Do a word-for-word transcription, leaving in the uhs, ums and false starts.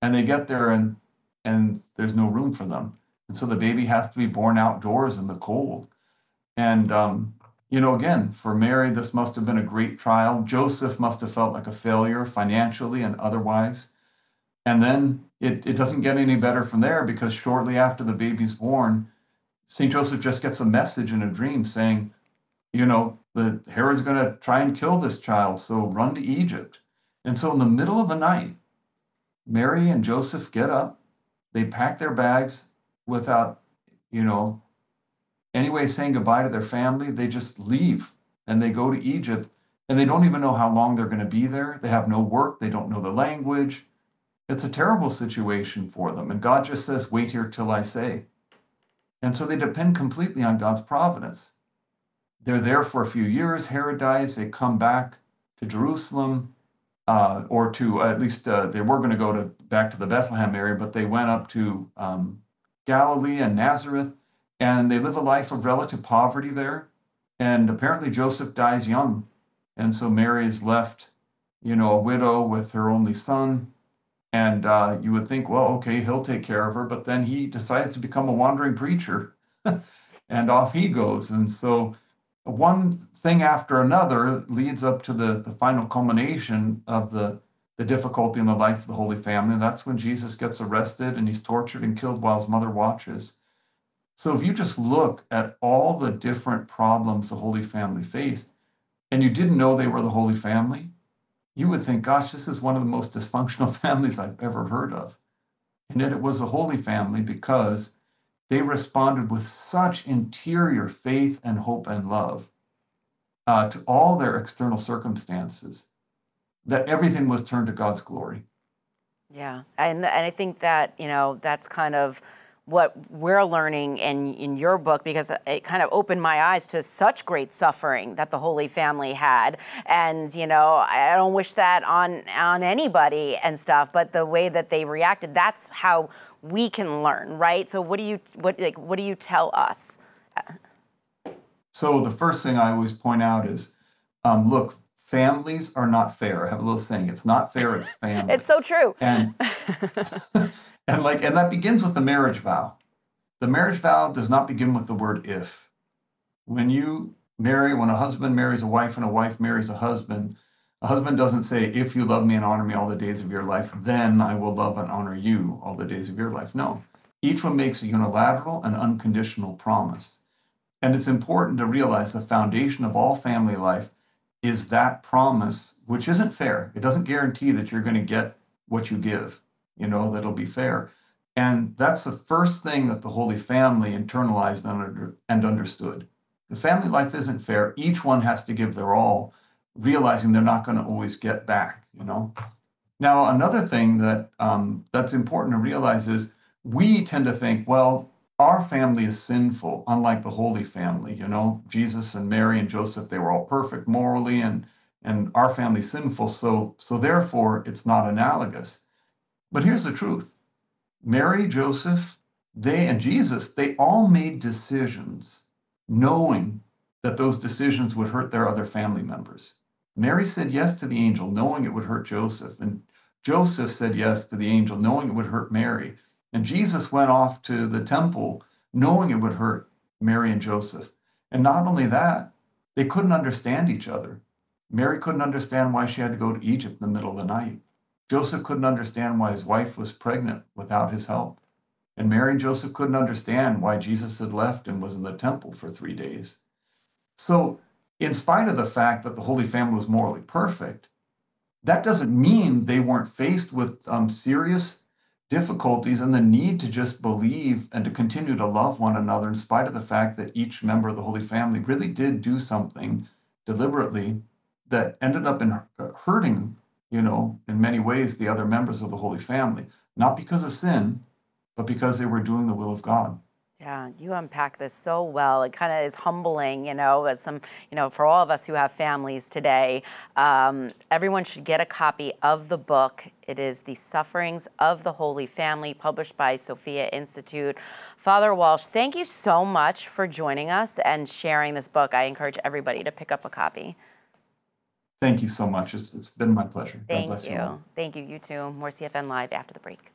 And they get there and and there's no room for them. And so the baby has to be born outdoors in the cold. And um, you know, again, for Mary, this must have been a great trial. Joseph must have felt like a failure financially and otherwise. And then it, it doesn't get any better from there because shortly after the baby's born, Saint Joseph just gets a message in a dream saying, you know, the Herod's going to try and kill this child, so run to Egypt. And so in the middle of the night, Mary and Joseph get up, they pack their bags without, you know, any way saying goodbye to their family. They just leave and they go to Egypt, and they don't even know how long they're going to be there. They have no work. They don't know the language. It's a terrible situation for them. And God just says, wait here till I say. And so they depend completely on God's providence. They're there for a few years. Herod dies. They come back to Jerusalem, uh, or to uh, at least uh, they were going to go to back to the Bethlehem area, but they went up to um, Galilee and Nazareth, and they live a life of relative poverty there. And apparently Joseph dies young. And so Mary is left, you know, a widow with her only son. And uh, you would think, well, okay, he'll take care of her. But then he decides to become a wandering preacher and off he goes. And so one thing after another leads up to the, the final culmination of the, the difficulty in the life of the Holy Family. And that's when Jesus gets arrested and he's tortured and killed while his mother watches. So if you just look at all the different problems the Holy Family faced, and you didn't know they were the Holy Family, you would think, gosh, this is one of the most dysfunctional families I've ever heard of. And yet it was a Holy Family because they responded with such interior faith and hope and love uh, to all their external circumstances that everything was turned to God's glory. Yeah, and, and I think that, you know, that's kind of what we're learning in, in your book, because it kind of opened my eyes to such great suffering that the Holy Family had. And, you know, I don't wish that on, on anybody and stuff, but the way that they reacted, that's how we can learn, right? So what do you, what, like, what do you tell us? So the first thing I always point out is, um, look, families are not fair. I have a little saying, it's not fair, it's family. It's so true. And And like, and that begins with the marriage vow. The marriage vow does not begin with the word if. When you marry, when a husband marries a wife and a wife marries a husband, a husband doesn't say, if you love me and honor me all the days of your life, then I will love and honor you all the days of your life. No, each one makes a unilateral and unconditional promise. And it's important to realize the foundation of all family life is that promise, which isn't fair. It doesn't guarantee that you're going to get what you give, you know, that'll be fair. And that's the first thing that the Holy Family internalized and, under, and understood. The family life isn't fair. Each one has to give their all, realizing they're not going to always get back, you know. Now, another thing that um, that's important to realize is we tend to think, well, our family is sinful, unlike the Holy Family, you know. Jesus and Mary and Joseph, they were all perfect morally, and, and our family's sinful, so, so therefore it's not analogous. But here's the truth. Mary, Joseph, they and Jesus, they all made decisions knowing that those decisions would hurt their other family members. Mary said yes to the angel, knowing it would hurt Joseph. And Joseph said yes to the angel, knowing it would hurt Mary. And Jesus went off to the temple, knowing it would hurt Mary and Joseph. And not only that, they couldn't understand each other. Mary couldn't understand why she had to go to Egypt in the middle of the night. Joseph couldn't understand why his wife was pregnant without his help. And Mary and Joseph couldn't understand why Jesus had left and was in the temple for three days. So, in spite of the fact that the Holy Family was morally perfect, that doesn't mean they weren't faced with um, serious difficulties and the need to just believe and to continue to love one another in spite of the fact that each member of the Holy Family really did do something deliberately that ended up in hurting, you know, in many ways, the other members of the Holy Family, not because of sin, but because they were doing the will of God. Yeah, you unpack this so well. It kind of is humbling, you know, as some, you know, for all of us who have families today. Um, everyone should get a copy of the book. It is The Sufferings of the Holy Family, published by Sophia Institute. Father Walsh, thank you so much for joining us and sharing this book. I encourage everybody to pick up a copy. Thank you so much. It's, it's been my pleasure. Thank God bless you. you all. Thank you. You too. More C F N Live after the break.